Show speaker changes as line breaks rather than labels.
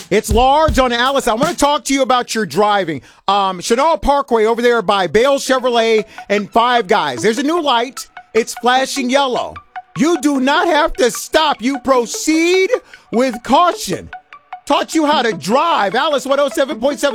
It's Large on Alice. I want to talk to you about your driving. Chenal Parkway over there by Bale Chevrolet and Five Guys. There's a new light. It's flashing yellow. You do not have to stop. You proceed with caution. Taught you how to drive. Alice 107.7.